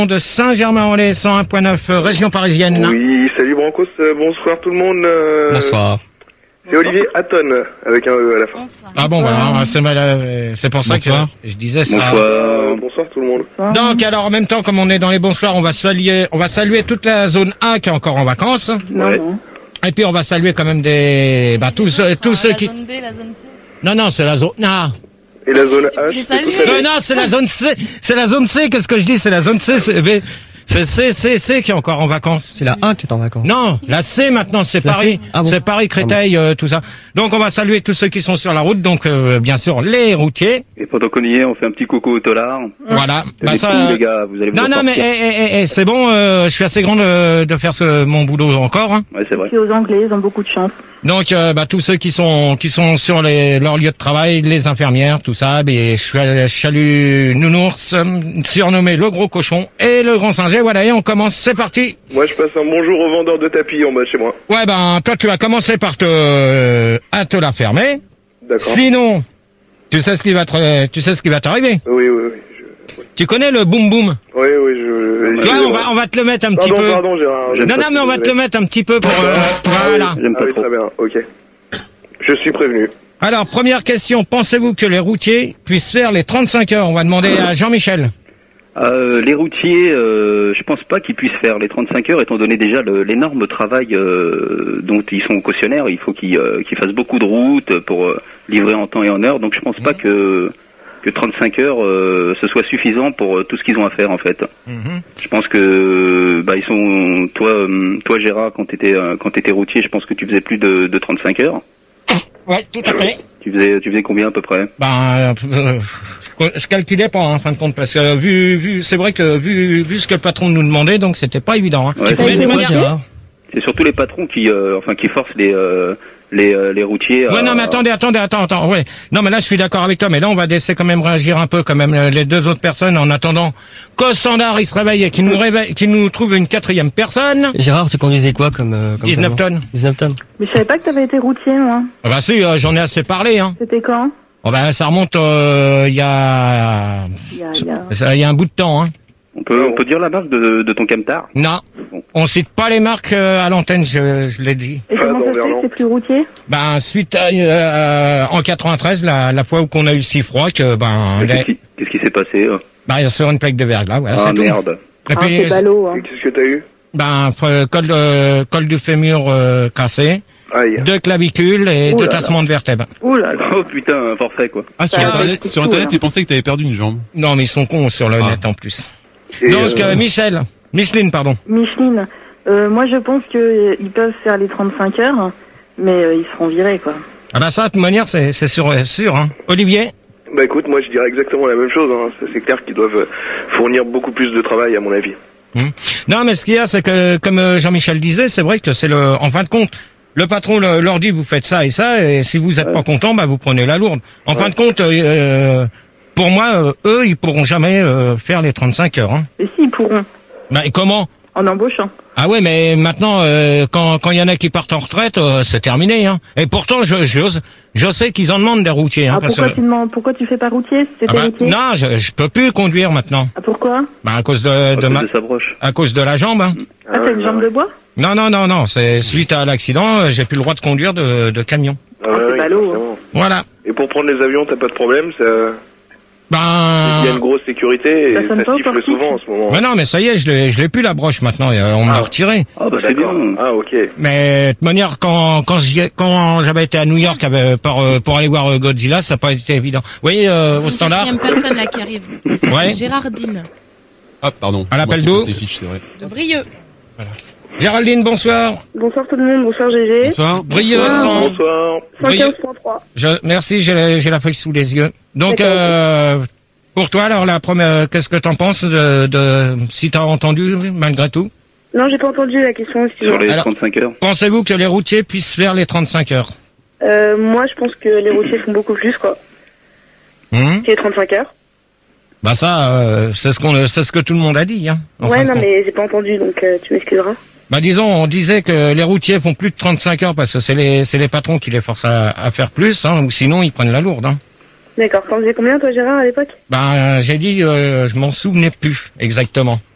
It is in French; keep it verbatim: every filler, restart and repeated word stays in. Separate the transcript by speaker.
Speaker 1: De Saint-Germain-en-Laye, cent un point neuf, région parisienne.
Speaker 2: Oui, salut Brancos, euh, bonsoir tout le monde. Euh,
Speaker 3: Bonsoir.
Speaker 2: C'est Olivier Hatton, avec un E à la fin.
Speaker 4: Bonsoir.
Speaker 1: Ah bon, bah, c'est mal, euh, c'est pour ça
Speaker 3: Bonsoir.
Speaker 1: que je disais ça.
Speaker 2: Bonsoir. Euh, bonsoir tout le monde.
Speaker 1: Donc, alors, en même temps, comme on est dans les bonsoirs, on va saluer, on va saluer toute la zone A qui est encore en vacances.
Speaker 2: Ouais.
Speaker 1: Et puis, on va saluer quand même des, bah, tous, ceux- tous ceux
Speaker 4: la
Speaker 1: qui,
Speaker 4: zone B, la zone C.
Speaker 1: non, non, c'est la zone A.
Speaker 2: Et la zone
Speaker 4: Tu
Speaker 2: H,
Speaker 4: peux les
Speaker 2: c'est tout
Speaker 4: saluer.
Speaker 2: à
Speaker 1: Non, non, c'est la zone C. C'est la zone C. Qu'est-ce que je dis? C'est la zone C. C'est B. C'est C, C, C qui est encore en vacances.
Speaker 3: C'est la un qui est en vacances.
Speaker 1: Non, la C maintenant, c'est
Speaker 3: C'est la
Speaker 1: Paris.
Speaker 3: C Ah bon.
Speaker 1: C'est Paris, Créteil, euh, tout ça. Donc on va saluer tous ceux qui sont sur la route. Donc euh, bien sûr les routiers.
Speaker 5: Et pendant qu'on y est, on fait un petit coucou au tolard.
Speaker 1: Voilà. Bah,
Speaker 5: les
Speaker 1: ça,
Speaker 5: petits, les gars, vous allez vous
Speaker 1: non,
Speaker 5: en
Speaker 1: non, mais
Speaker 5: sortir.
Speaker 1: eh, eh, eh, eh, c'est bon. Euh, je suis assez grand de, de faire ce, mon boulot encore. Hein.
Speaker 5: Ouais, c'est vrai.
Speaker 6: Puis aux Anglais, ils ont beaucoup de chance.
Speaker 1: Donc euh, bah, tous ceux qui sont qui sont sur les, leur lieu de travail, les infirmières, tout ça. Et je suis je salue Nounours, euh, surnommé le gros cochon et le grand singe. Voilà, et on commence. C'est parti.
Speaker 2: Moi, je passe un bonjour au vendeur de tapis en bas de chez moi.
Speaker 1: Ouais, ben toi tu vas commencer par te euh, à te la fermer.
Speaker 2: D'accord.
Speaker 1: Sinon, tu sais ce qui va te, tu sais ce qui va t'arriver.
Speaker 2: Oui, oui, oui. Je...
Speaker 1: Tu connais le boum boum.
Speaker 2: Oui, oui, je...
Speaker 1: Tu vois, on va, on va te le mettre un petit
Speaker 2: Pardon,
Speaker 1: peu.
Speaker 2: pardon, Gérard.
Speaker 5: J'aime
Speaker 1: Non, non, mais on va te le mettre un petit peu pour. Euh, voilà.
Speaker 5: J'aime
Speaker 2: Ah
Speaker 5: pas
Speaker 2: oui,
Speaker 5: trop.
Speaker 2: très bien, ok. Je suis prévenu.
Speaker 1: Alors, première question. Pensez-vous que les routiers puissent faire les trente-cinq heures? On va demander à Jean-Michel.
Speaker 5: Euh, les routiers, euh, je pense pas qu'ils puissent faire les trente-cinq heures, étant donné déjà le- l'énorme travail euh, dont ils sont cautionnaires. Il faut qu'ils euh, qu'ils fassent beaucoup de routes pour euh, livrer en temps et en heure. Donc je pense pas que que trente-cinq heures euh, ce soit suffisant pour euh, tout ce qu'ils ont à faire en fait.
Speaker 1: Mhm.
Speaker 5: Je pense que bah ils sont toi euh, toi Gérard quand t'étais euh, quand t'étais routier, je pense que tu faisais plus de, de trente-cinq heures.
Speaker 1: Ouais, tout à fait.
Speaker 5: Tu faisais tu faisais combien à peu près?
Speaker 1: Ben, euh, je, je calculais pas en fin de compte parce que vu, vu, c'est vrai que vu, vu ce que le patron nous demandait, donc c'était pas évident. Hein.
Speaker 5: Ouais,
Speaker 1: Tu
Speaker 5: c'est-
Speaker 1: connais
Speaker 3: C'est
Speaker 1: des
Speaker 3: quoi,
Speaker 1: manières-
Speaker 3: Gérard?
Speaker 5: C'est surtout les patrons qui euh, enfin qui forcent les euh, les euh, les routiers. à-
Speaker 1: Ouais, non, mais attendez, attendez, attends, attends, ouais. Non, mais là, je suis d'accord avec toi, mais là, on va laisser quand même réagir un peu, quand même, euh, les deux autres personnes, en attendant qu'au standard, il se réveille et qu'il nous réveille, qu'il nous trouve une quatrième personne.
Speaker 3: Gérard, tu conduisais quoi comme, euh, comme
Speaker 1: dix-neuf
Speaker 3: camion
Speaker 1: tonnes.
Speaker 3: dix-neuf tonnes.
Speaker 6: Mais je savais pas que t'avais été routier, moi.
Speaker 1: Ah bah si, euh, j'en ai assez parlé, hein.
Speaker 6: C'était quand?
Speaker 1: Oh bah, ça remonte, euh, il y a,
Speaker 6: Il y a, il y a...
Speaker 1: ça, il y a un bout de temps, hein.
Speaker 5: On peut on peut dire la marque de de ton camtar?
Speaker 1: Non. On cite pas les marques euh, à l'antenne, je, je l'ai dit.
Speaker 6: Et
Speaker 2: Ah,
Speaker 6: comment
Speaker 2: non,
Speaker 6: ça se fait
Speaker 2: Vernon.
Speaker 6: que c'est plus routier?
Speaker 1: Ben, suite à, euh, en quatre-vingt-treize, la, la fois où qu'on a eu si froid que, ben,
Speaker 5: Qu'est-ce
Speaker 1: les,
Speaker 5: qui qu'est-ce qui s'est passé? euh
Speaker 1: ben, sur une plaque de verglas, voilà,
Speaker 5: Ah
Speaker 1: c'est tout.
Speaker 5: merde.
Speaker 1: Et
Speaker 6: Ah,
Speaker 1: puis,
Speaker 6: c'est ballot, hein.
Speaker 2: Et qu'est-ce que t'as eu?
Speaker 1: ben, f- col, de, col du fémur euh, cassé,
Speaker 2: Aïe.
Speaker 1: deux clavicules et
Speaker 6: Ouh
Speaker 1: deux
Speaker 6: là là.
Speaker 1: tassements de vertèbres.
Speaker 6: Ouh là là.
Speaker 5: Oh putain, un forfait quoi.
Speaker 7: Ah, sur
Speaker 6: Ah,
Speaker 7: internet,
Speaker 6: c'est
Speaker 7: sur
Speaker 6: cool,
Speaker 7: internet,
Speaker 6: hein.
Speaker 7: ils pensaient que t'avais perdu une jambe.
Speaker 1: Non, mais ils sont cons sur le
Speaker 7: Ah.
Speaker 1: net en plus.
Speaker 2: Et,
Speaker 1: Donc,
Speaker 2: euh,
Speaker 1: euh, Michel, Micheline, pardon.
Speaker 6: Micheline, euh, moi je pense qu'ils peuvent faire les trente-cinq heures, mais euh, ils seront virés, quoi.
Speaker 1: Ah ben ça, de toute manière, c'est c'est sûr, c'est sûr. Hein. Olivier.
Speaker 2: Bah écoute, moi je dirais exactement la même chose. Hein. C'est- C'est clair qu'ils doivent fournir beaucoup plus de travail, à mon avis.
Speaker 1: Hmm. Non, mais ce qu'il y a, c'est que, comme euh, Jean-Michel disait, c'est vrai que c'est le, en fin de compte, le patron le- leur dit vous faites ça et ça, et si vous êtes
Speaker 2: Ouais.
Speaker 1: pas content, bah vous prenez la lourde. En
Speaker 2: Ouais.
Speaker 1: fin de compte, euh, euh, pour moi, euh, eux, ils pourront jamais euh, faire les trente-cinq heures. Hein.
Speaker 6: Et si, ils pourront,
Speaker 1: Bah, et comment?
Speaker 6: en embauchant.
Speaker 1: Ah ouais, mais maintenant, euh, quand quand il y en a qui partent en retraite, euh, c'est terminé. Hein. Et pourtant, je je, je sais qu'ils en demandent des routiers. Hein,
Speaker 6: Ah,
Speaker 1: parce
Speaker 6: pourquoi
Speaker 1: que-
Speaker 6: tu demandes, pourquoi tu fais pas routier si
Speaker 1: Ah
Speaker 6: t'étais
Speaker 1: bah,
Speaker 6: routier?
Speaker 1: non, je, je peux plus conduire maintenant.
Speaker 6: Ah, pourquoi?
Speaker 1: Bah, à cause de,
Speaker 5: À
Speaker 1: de
Speaker 5: cause
Speaker 1: ma,
Speaker 5: de sa broche.
Speaker 1: à cause de la jambe. Hein.
Speaker 6: Ah, t'as une jambe de bois?
Speaker 1: Non, non, non, non. C'est suite à l'accident, euh, j'ai plus le droit de conduire de, de camion.
Speaker 2: Ah,
Speaker 6: Ah, c'est
Speaker 2: oui,
Speaker 6: ballot,
Speaker 2: forcément.
Speaker 1: Voilà.
Speaker 2: Et pour prendre les avions, t'as pas de problème. Ça...
Speaker 1: Ben.
Speaker 2: Il y a une grosse sécurité et
Speaker 6: Ça
Speaker 2: ça,
Speaker 6: sonne pas au
Speaker 2: siffle
Speaker 6: portique?
Speaker 2: souvent en ce moment.
Speaker 1: Mais non, mais ça y est, je l'ai, je l'ai plus la broche maintenant. euh, On me l'a
Speaker 2: Ah.
Speaker 1: retiré.
Speaker 5: Ah bah c'est
Speaker 2: D'accord.
Speaker 5: bien.
Speaker 2: Ah ok.
Speaker 1: Mais de toute manière, quand quand j'y ai- quand j'avais été à New York avec, pour euh, pour aller voir euh, Godzilla, ça n'a pas été évident. Vous voyez, euh, au standard.
Speaker 4: Il y a une personne là qui arrive. Elle s'appelle
Speaker 1: Ouais.
Speaker 4: Gérardine
Speaker 7: Ah, pardon.
Speaker 1: À l'appel
Speaker 7: C'est moi
Speaker 1: d'eau.
Speaker 7: qui ai passé fiche, c'est vrai.
Speaker 4: de Brieux.
Speaker 1: Géraldine, bonsoir.
Speaker 6: Bonsoir tout le monde, bonsoir G G.
Speaker 7: Bonsoir.
Speaker 1: Brieux, cent-
Speaker 2: Bonsoir.
Speaker 6: cent quinze point trois.
Speaker 1: Je, merci, j'ai la, j'ai la feuille sous les yeux. Donc,
Speaker 6: D'accord.
Speaker 1: euh, pour toi, alors, la première, qu'est-ce que t'en penses de, de si t'as entendu, malgré tout?
Speaker 6: Non, j'ai pas entendu la question,
Speaker 5: Sur
Speaker 6: excusez-moi.
Speaker 5: les
Speaker 1: Alors-
Speaker 5: trente-cinq heures.
Speaker 1: Pensez-vous que les routiers puissent faire les trente-cinq heures?
Speaker 6: Euh, moi, je pense que les routiers font beaucoup plus, quoi.
Speaker 1: Hum
Speaker 6: Que les trente-cinq heures.
Speaker 1: Bah ça, euh, c'est ce qu'on, c'est ce que tout le monde a dit, hein. en fin
Speaker 6: ouais,
Speaker 1: de
Speaker 6: non,
Speaker 1: compte.
Speaker 6: mais j'ai pas entendu, donc euh, tu m'excuseras.
Speaker 1: Bah disons, on disait que les routiers font plus de trente-cinq heures parce que c'est les, c'est les patrons qui les forcent à, à faire plus, hein, ou sinon ils prennent la lourde. Hein.
Speaker 6: D'accord. T'en faisais combien, toi, Gérard, à l'époque?
Speaker 1: Ben j'ai dit, euh, je m'en souvenais plus exactement.